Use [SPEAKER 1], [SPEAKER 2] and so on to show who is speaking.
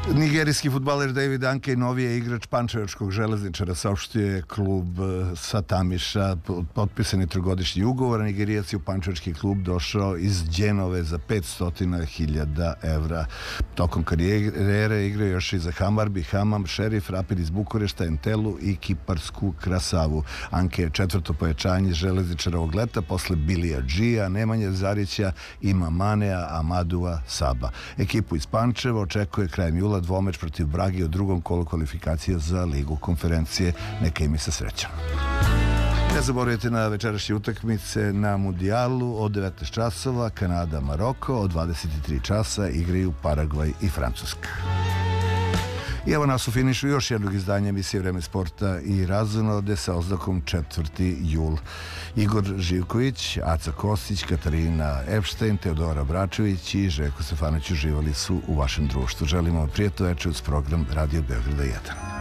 [SPEAKER 1] Nigerijski fudbaler David Anke, novi je igrač pančevačkog Železničara, saopštio je klub Satamiša. Potpisan je trogodišnji ugovor. Nigerijac je u pančevački klub došao iz Đenove za 500.000 evra. Tokom karijere igrao još i za Hamarbi, Hamam, Šerif, Rapid iz Bukurešta, Entelu i Kiparsku Krasavu. Anke je četvrto pojačanje Železničarovog leta posle Bilija Džija, Nemanje Zarića i Mamanea Amadua Saba. Ekipu iz Pančeva očekuje krajem jula dvomeč protiv Brage u drugom kolu kvalifikacija za Ligu konferencije. Neka im je sa srećom. Ne zaboravite na večerašnje utakmice na Mundijalu od 19 časova, Kanada, Maroko, od 23 časa igraju Paragvaj i Francuska. I evo nas u finišu još jednog izdanja emisije Vreme sporta i razonode sa oznakom 4. jul. Igor Živković, Aca Kostić, Katarina Epštajn, Teodora Bračević i Željko Stefanović uživali su u vašem društvu. Želimo vam prijatno večer uz program Radio Beograda 1.